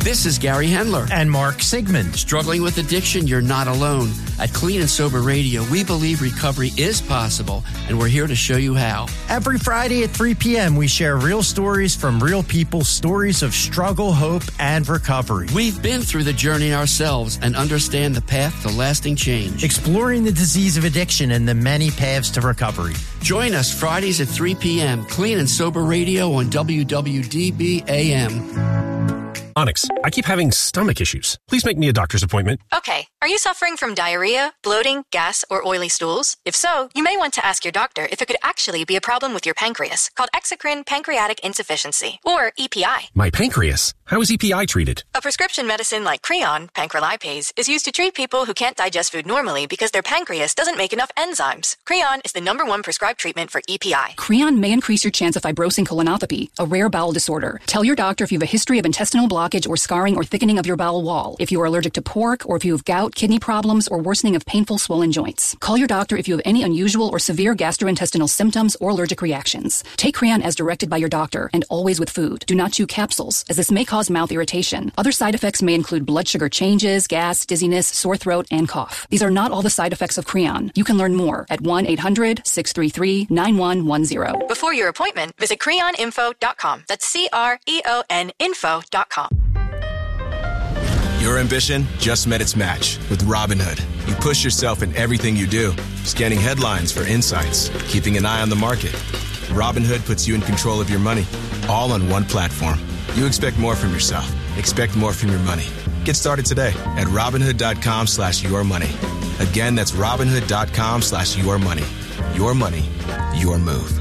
This is Gary Hendler. And Mark Sigmund. Struggling with addiction? You're not alone. At Clean and Sober Radio, we believe recovery is possible, and we're here to show you how. Every Friday at 3 p.m., we share real stories from real people, stories of struggle, hope, and recovery. We've been through the journey ourselves and understand the path to lasting change. Exploring the disease of addiction and the many paths to recovery. Join us Fridays at 3 p.m. Clean and Sober Radio on WWDB AM. Onyx, I keep having stomach issues. Please make me a doctor's appointment. Okay. Are you suffering from diarrhea, bloating, gas, or oily stools? If so, you may want to ask your doctor if it could actually be a problem with your pancreas, called exocrine pancreatic insufficiency, or EPI. My pancreas? How is EPI treated? A prescription medicine like Creon, pancrelipase, is used to treat people who can't digest food normally because their pancreas doesn't make enough enzymes. Creon is the #1 prescribed treatment for EPI. Creon may increase your chance of fibrosing colonopathy, a rare bowel disorder. Tell your doctor if you have a history of intestinal blockage or scarring or thickening of your bowel wall, if you are allergic to pork, or if you have gout, kidney problems, or worsening of painful swollen joints. Call your doctor if you have any unusual or severe gastrointestinal symptoms or allergic reactions. Take Creon as directed by your doctor, and always with food. Do not chew capsules, as this may cause mouth irritation. Other side effects may include blood sugar changes, gas, dizziness, sore throat, and cough. These are not all the side effects of Creon. You can learn more at 1-800-633-9110. Before your appointment, visit creoninfo.com. That's CREON info.com. Your ambition just met its match with Robinhood. You push yourself in everything you do, scanning headlines for insights, keeping an eye on the market. Robinhood puts you in control of your money, all on one platform. You expect more from yourself. Expect more from your money. Get started today at Robinhood.com/yourmoney. Again, that's Robinhood.com/yourmoney. Your money, your move.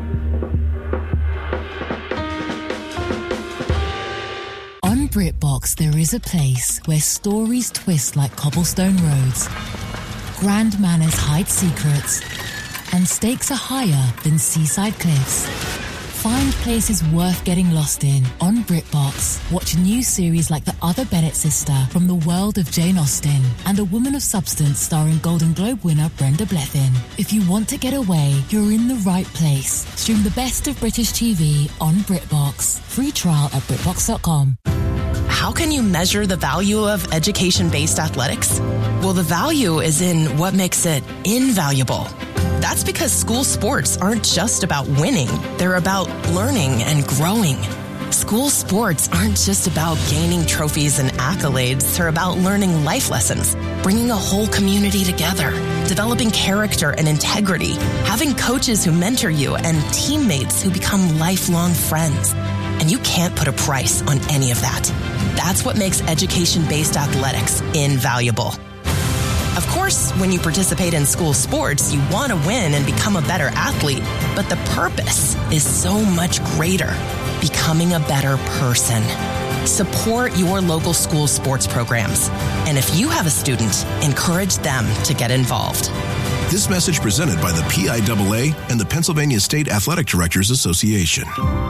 On BritBox, there is a place where stories twist like cobblestone roads, grand manners hide secrets, and stakes are higher than seaside cliffs. Find places worth getting lost in on BritBox. Watch new series like The Other Bennett Sister from the world of Jane Austen and A Woman of Substance starring Golden Globe winner Brenda Blethyn. If you want to get away, you're in the right place. Stream the best of British TV on BritBox. Free trial at BritBox.com. How can you measure the value of education-based athletics? Well, the value is in what makes it invaluable. That's because school sports aren't just about winning. They're about learning and growing. School sports aren't just about gaining trophies and accolades. They're about learning life lessons, bringing a whole community together, developing character and integrity, having coaches who mentor you, and teammates who become lifelong friends. And you can't put a price on any of that. That's what makes education-based athletics invaluable. Of course, when you participate in school sports, you want to win and become a better athlete, but the purpose is so much greater, becoming a better person. Support your local school sports programs. And if you have a student, encourage them to get involved. This message presented by the PIAA and the Pennsylvania State Athletic Directors Association.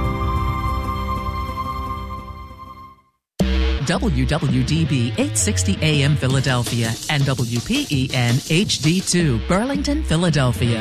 WWDB 860 AM Philadelphia and WPEN HD2 Burlington, Philadelphia.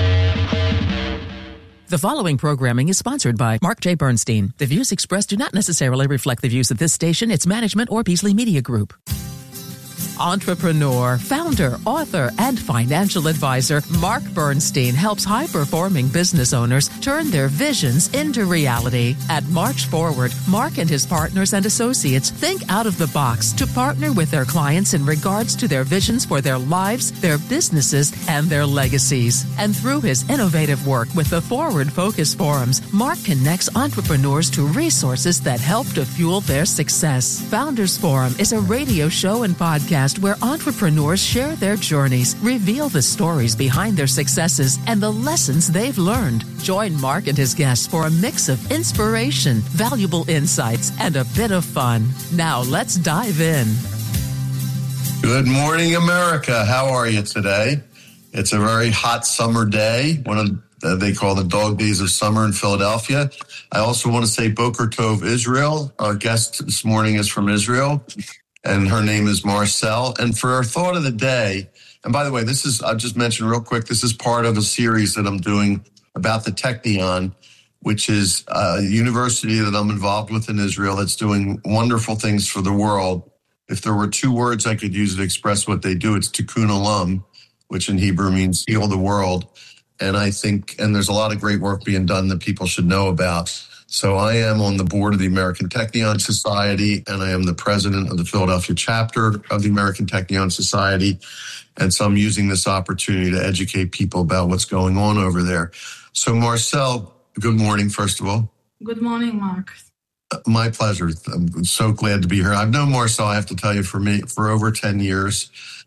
The following programming is sponsored by Mark J. Bernstein. The views expressed do not necessarily reflect the views of this station, its management, or Beasley Media Group. Entrepreneur, founder, author, and financial advisor, Mark Bernstein helps high-performing business owners turn their visions into reality. At March Forward, Mark and his partners and associates think out of the box to partner with their clients in regards to their visions for their lives, their businesses, and their legacies. And through his innovative work with the Forward Focus Forums, Mark connects entrepreneurs to resources that help to fuel their success. Founders Forum is a radio show and podcast where entrepreneurs share their journeys, reveal the stories behind their successes, and the lessons they've learned. Join Mark and his guests for a mix of inspiration, valuable insights, and a bit of fun. Now let's dive in. Good morning, America. How are you today? It's a very hot summer day, one of they call the dog days of summer in Philadelphia. I also want to say Boker Tov, Israel. Our guest this morning is from Israel, and her name is Marcel. And for our thought of the day, and by the way, I'll just mention real quick, this is part of a series that I'm doing about the Technion, which is a university that I'm involved with in Israel that's doing wonderful things for the world. If there were two words I could use to express what they do, it's tikkun olam, which in Hebrew means heal the world. And I think, and there's a lot of great work being done that people should know about. So I am on the board of the American Technion Society, and I am the president of the Philadelphia chapter of the American Technion Society. And so I'm using this opportunity to educate people about what's going on over there. So Marcel, good morning, first of all. Good morning, Mark. My pleasure. I'm so glad to be here. I've known Marcel, I have to tell you, for over 10 years.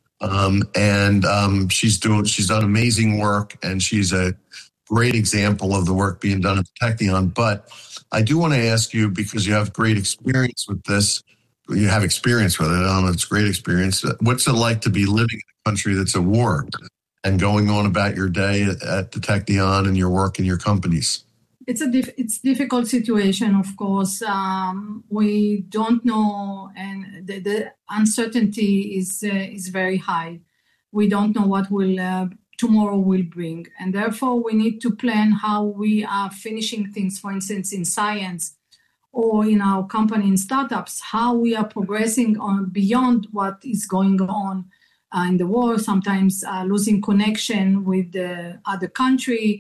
She's done amazing work, and she's a great example of the work being done at the Technion. But I do want to ask you, because you have great experience with this, you have experience with it. I don't know, it's great experience. What's it like to be living in a country that's at war and going on about your day at the Technion and your work in your companies? It's difficult situation, of course. We don't know, and the uncertainty is very high. We don't know what tomorrow will bring, and therefore we need to plan how we are finishing things. For instance, in science or in our company in startups, how we are progressing on beyond what is going on in the war. Sometimes losing connection with the other country.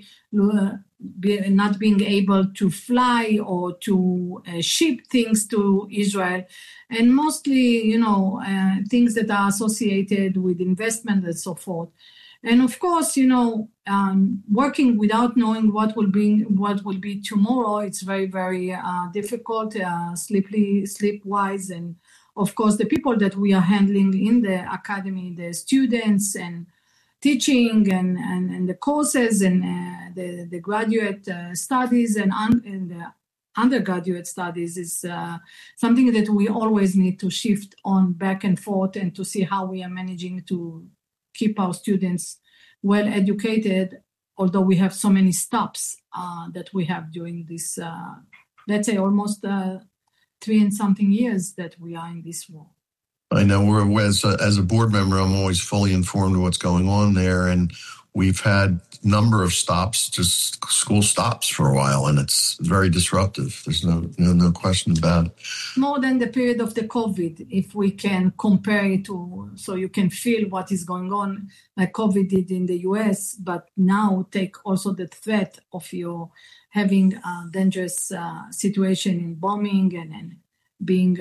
Not being able to fly or to ship things to Israel, and mostly, things that are associated with investment and so forth. And of course, working without knowing what will be tomorrow, it's very, very difficult, sleep-wise, and of course, the people that we are handling in the academy, the students and teaching and the courses and the graduate studies and the undergraduate studies is something that we always need to shift on back and forth, and to see how we are managing to keep our students well educated, although we have so many stops that we have during this, let's say, almost 3 and something years that we are in this war. I know as a board member, I'm always fully informed of what's going on there. And we've had a number of stops, just school stops for a while, and it's very disruptive. There's no question about it. More than the period of the COVID, if we can compare it to, so you can feel what is going on, like COVID did in the US, but now take also the threat of you having a dangerous situation in bombing and being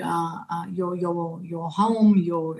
your home, your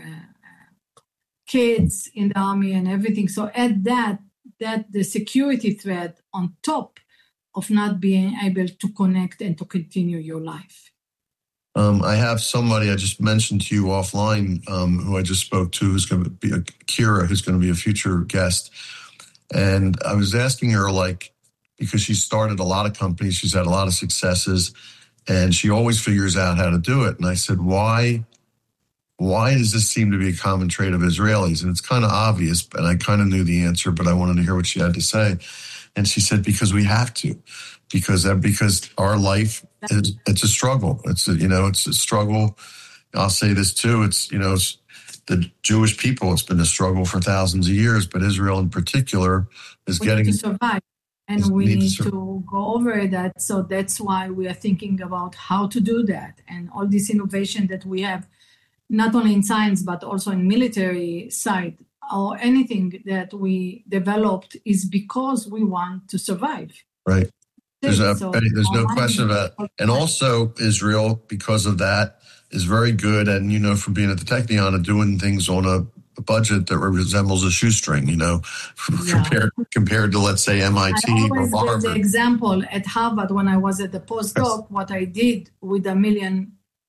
kids in the army and everything. So add that the security threat on top of not being able to connect and to continue your life. I have somebody I just mentioned to you offline who I just spoke to, who's going to be Kira, who's going to be a future guest. And I was asking her, because she started a lot of companies, she's had a lot of successes, and she always figures out how to do it. And I said, why does this seem to be a common trait of Israelis? And it's kind of obvious, and I kind of knew the answer, but I wanted to hear what she had to say. And she said, because we have to, because our life it's a struggle. It's a struggle. I'll say this too. It's the Jewish people. It's been a struggle for thousands of years, but Israel in particular is getting to survive. And we need to go over that. So that's why we are thinking about how to do that. And all this innovation that we have, not only in science, but also in military side, or anything that we developed, is because we want to survive. Right. There's no question about it. And also Israel, because of that, is very good. And, from being at the Technion and doing things on a budget that resembles a shoestring, compared to, let's say, MIT or Harvard. The example at Harvard, when I was at the postdoc, what I did with $1 million,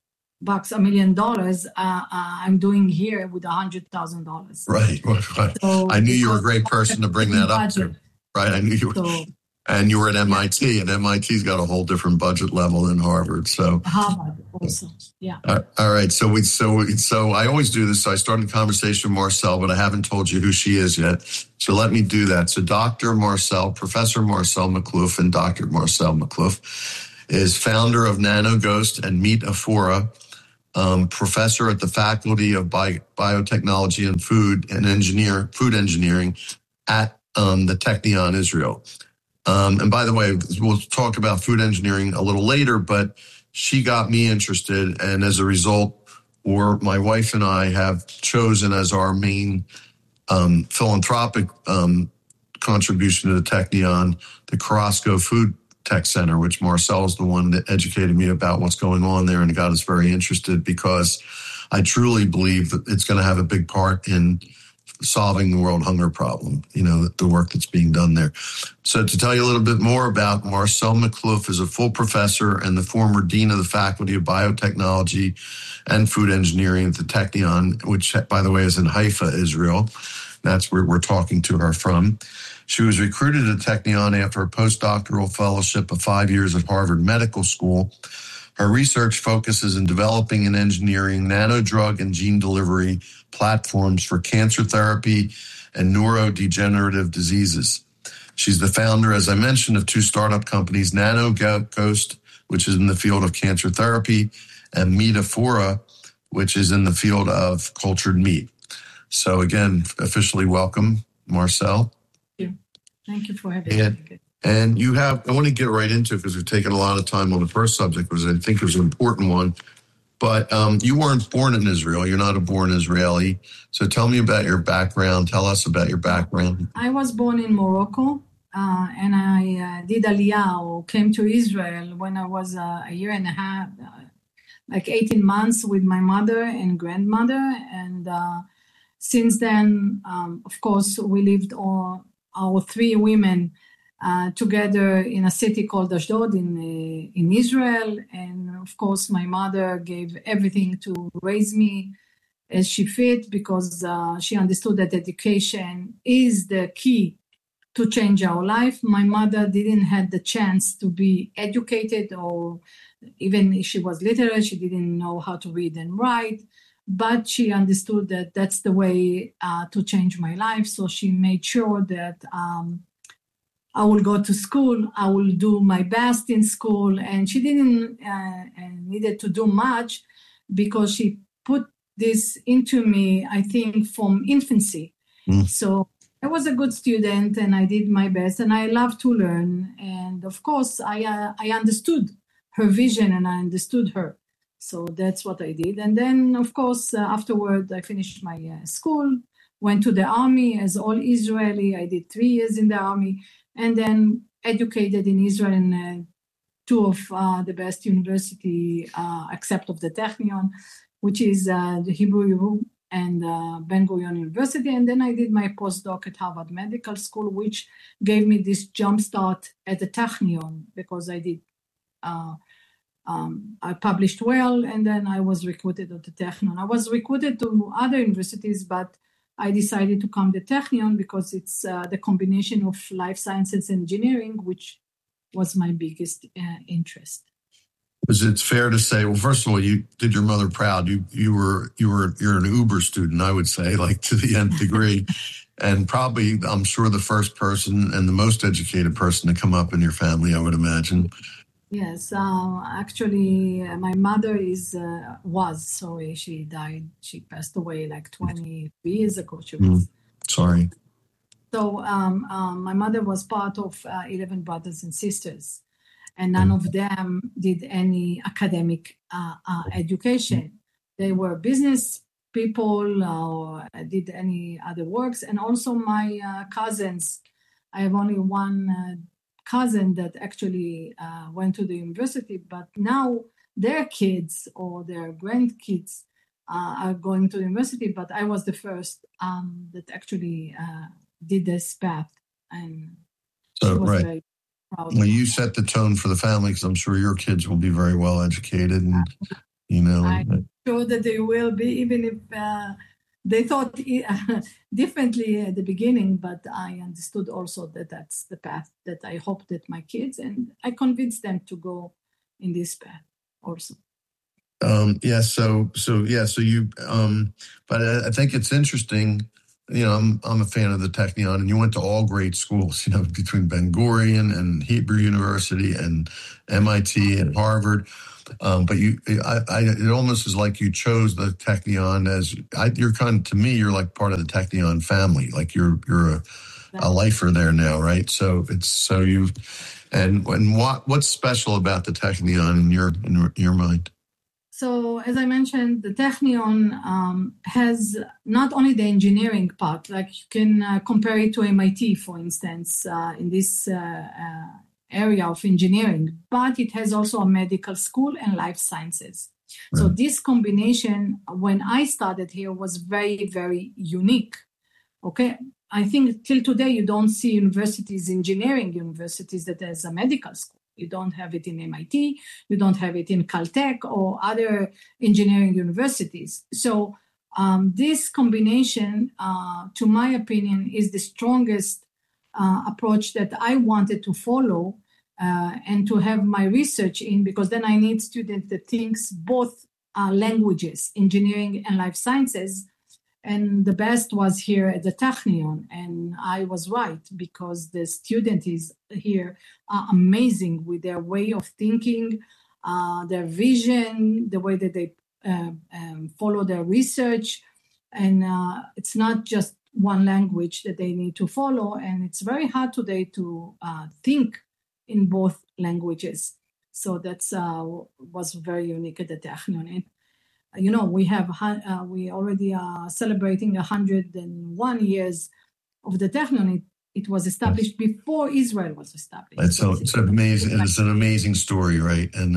I'm doing here with $100,000. Right. So I knew you were a great person to bring that up to. Right. I knew you were. And you were at MIT, and MIT's got a whole different budget level than Harvard. So Harvard also, yeah. All right. So I always do this. So I started a conversation with Marcel, but I haven't told you who she is yet. So let me do that. So Professor Marcel Maklouf, and Dr. Marcel Maklouf is founder of NanoGhost and Meet Afora, professor at the Faculty of Biotechnology and Food Engineering at the Technion Israel. And by the way, we'll talk about food engineering a little later, but she got me interested. And as a result, my wife and I have chosen as our main philanthropic contribution to the Technion, the Carrasco Food Tech Center, which Marcel's the one that educated me about what's going on there and got us very interested, because I truly believe that it's going to have a big part in solving the world hunger problem, the work that's being done there. So to tell you a little bit more about Marcel Machlouf, is a full professor and the former dean of the Faculty of Biotechnology and Food Engineering at the Technion, which, by the way, is in Haifa, Israel. That's where we're talking to her from. She was recruited at Technion after a postdoctoral fellowship of 5 years at Harvard Medical School. Her research focuses in developing and engineering nanodrug and gene delivery platforms for cancer therapy and neurodegenerative diseases. She's the founder, as I mentioned, of 2 startup companies, NanoGhost, which is in the field of cancer therapy, and Metaphora, which is in the field of cultured meat. So again, officially welcome, Marcel. Thank you for having me. And I want to get right into it because we've taken a lot of time on the first subject, because I think it was an important one. But you weren't born in Israel. You're not a born Israeli. So tell me about your background. Tell us about your background. I was born in Morocco, and I did Aliyah, or came to Israel when I was a year and a half, like 18 months with my mother and grandmother. And since then, of course, we lived our 3 women together in a city called Ashdod in Israel. And of course, my mother gave everything to raise me as she fit, because she understood that education is the key to change our life. My mother didn't have the chance to be educated, or even if she was literate, she didn't know how to read and write. But she understood that that's the way to change my life. So she made sure that I will go to school, I will do my best in school. And she didn't needed to do much, because she put this into me, I think, from infancy. So I was a good student and I did my best and I love to learn. And of course, I understood her vision and I understood her. So that's what I did. And then, of course, afterward, I finished my school, went to the army as all Israeli. I did 3 years in the army, and then educated in Israel in 2 of the best university, except of the Technion, which is the Hebrew and Ben-Gurion University. And then I did my postdoc at Harvard Medical School, which gave me this jump start at the Technion, because I did I published well, and then I was recruited at the Technion. I was recruited to other universities, but I decided to come to Technion because it's the combination of life sciences and engineering, which was my biggest interest. It's fair to say, well, first of all, you did your mother proud. You're an Uber student, I would say, like to the nth degree, and probably, I'm sure, the first person and the most educated person to come up in your family, I would imagine. Yes, actually, my mother she died. She passed away like 23 years ago. She was. Sorry. So my mother was part of 11 brothers and sisters, and none of them did any academic education. They were business people or did any other works. And also my cousins, I have only one cousin that actually went to the university, but now their kids or their grandkids are going to the university. But I was the first that actually did this path, and so right. Well, you set the tone for the family, because I'm sure your kids will be very well educated, and I'm sure that they will be, even if they thought differently at the beginning, but I understood also that that's the path that I hope that my kids, and I convinced them to go in this path also. So you, but I think it's interesting. I'm a fan of the Technion, and you went to all great schools, between Ben-Gurion and Hebrew University and MIT and Harvard. But it almost is like you chose the Technion as you're kind of, to me, you're like part of the Technion family. Like you're a lifer there now, right? So what's special about the Technion in your mind? So, as I mentioned, the Technion has not only the engineering part, like you can compare it to MIT, for instance, in this area of engineering, but it has also a medical school and life sciences. Right. So this combination, when I started here, was very, very unique. Okay, I think till today you don't see universities, engineering universities, that has a medical school. You don't have it in MIT, you don't have it in Caltech or other engineering universities. So this combination, to my opinion, is the strongest approach that I wanted to follow and to have my research in, because then I need students that thinks both languages, engineering and life sciences. And the best was here at the Technion. And I was right, because the students here are amazing with their way of thinking, their vision, the way that they follow their research. And it's not just one language that they need to follow. And it's very hard today to think in both languages. So that's was very unique at the Technion. You know, we already are celebrating 101 years of the Technion. It was established before Israel was established. It's amazing. And it's an amazing story, right? And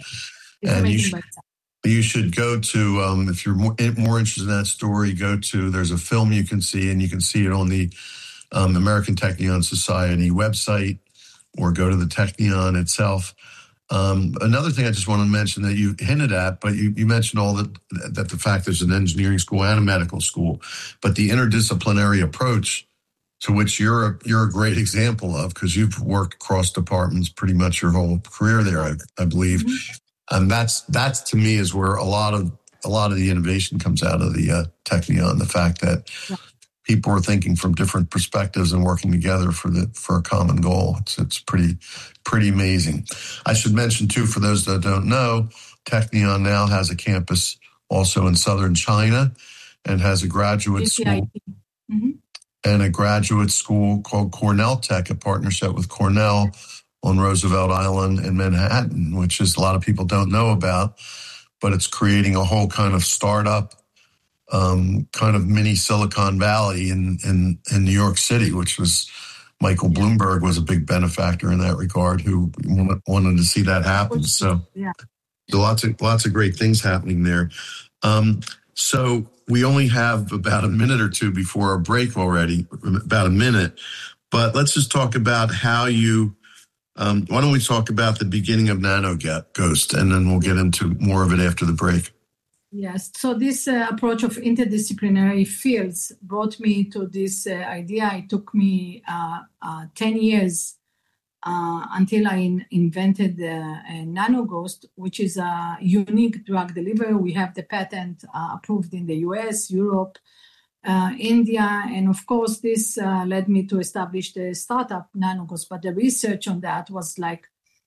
you should go to, if you're more interested in that story, there's a film you can see, and you can see it on the American Technion Society website, or go to the Technion itself. Another thing I just want to mention that you hinted at, but you mentioned that the fact there's an engineering school and a medical school, but the interdisciplinary approach, to which you're a great example of, because you've worked across departments pretty much your whole career there, I believe. Mm-hmm. And that's to me is where a lot of the innovation comes out of the Technion. The fact that people are thinking from different perspectives and working together for a common goal. It's pretty amazing. I should mention too, for those that don't know, Technion now has a campus also in southern China, and has a graduate school and a graduate school called Cornell Tech, a partnership with Cornell on Roosevelt Island in Manhattan, which is a lot of people don't know about, but it's creating a whole kind of startup, kind of mini Silicon Valley in New York City, which was Michael Bloomberg was a big benefactor in that regard, who wanted to see that happen. So lots of great things happening there. So we only have about a minute or two before our break already, about a minute. But let's just talk about how you, why don't we talk about the beginning of NanoGhost, and then we'll get into more of it after the break. Yes, so this approach of interdisciplinary fields brought me to this idea. It took me 10 years until I invented NanoGhost, which is a unique drug delivery. We have the patent approved in the US, Europe, India, and of course this led me to establish the startup NanoGhost, but the research on that was like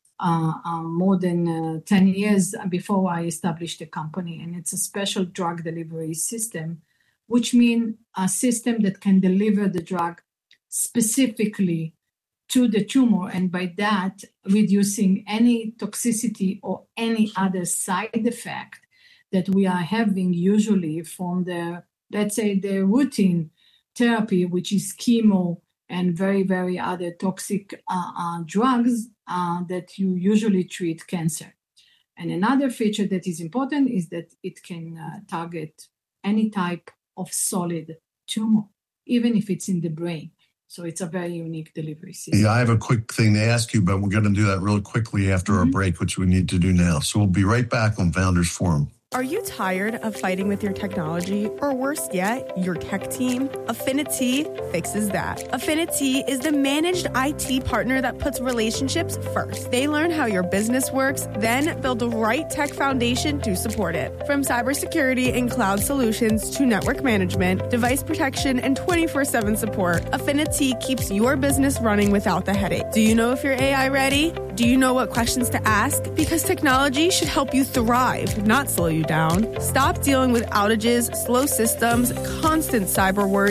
more than 10 years before I established the company. And it's a special drug delivery system, which means a system that can deliver the drug specifically to the tumor, and by that reducing any toxicity or any other side effect that we are having usually from the, let's say, the routine therapy, which is chemo and very, very other toxic drugs that you usually treat cancer. And another feature that is important is that it can target any type of solid tumor, even if it's in the brain. So it's a very unique delivery system. Yeah, I have a quick thing to ask you, but we're going to do that really quickly after our break, which we need to do now. So we'll be right back on Founders Forum. Are you tired of fighting with your technology, or worse yet, your tech team? Affinity fixes that. Affinity is the managed IT partner that puts relationships first. They learn how your business works, then build the right tech foundation to support it. From cybersecurity and cloud solutions to network management, device protection, and 24/7 support, Affinity keeps your business running without the headache. Do you know if you're AI ready? Do you know what questions to ask? Because technology should help you thrive, not slow you down. Stop dealing with outages, slow systems, constant cyber worries,